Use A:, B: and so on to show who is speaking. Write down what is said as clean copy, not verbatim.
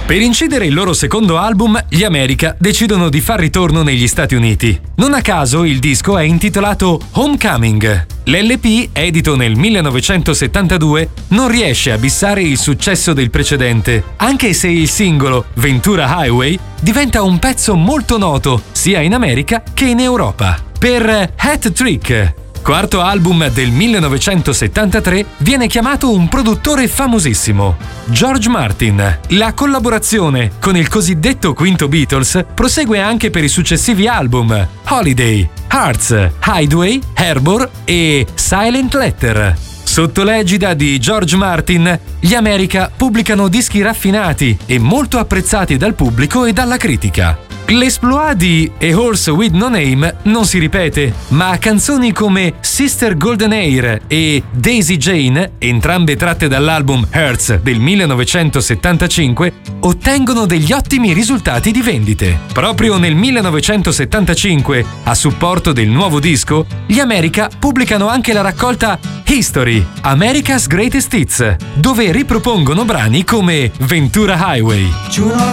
A: Per incidere il loro secondo album, gli America decidono di far ritorno negli Stati Uniti. Non a caso il disco è intitolato Homecoming. L'LP, edito nel 1972, non riesce a bissare il successo del precedente, anche se il singolo Ventura Highway diventa un pezzo molto noto sia in America che in Europa. Per Hat Trick, quarto album del 1973, viene chiamato un produttore famosissimo, George Martin. La collaborazione con il cosiddetto quinto Beatles prosegue anche per i successivi album Holiday, Hearts, Hideaway, Harbor e Silent Letter. Sotto l'egida di George Martin, gli America pubblicano dischi raffinati e molto apprezzati dal pubblico e dalla critica. L'esploit di A Horse with No Name non si ripete, ma canzoni come Sister Golden Hair e Daisy Jane, entrambe tratte dall'album Hearts del 1975, ottengono degli ottimi risultati di vendite. Proprio nel 1975, a supporto del nuovo disco, gli America pubblicano anche la raccolta History, America's Greatest Hits, dove ripropongono brani come Ventura Highway.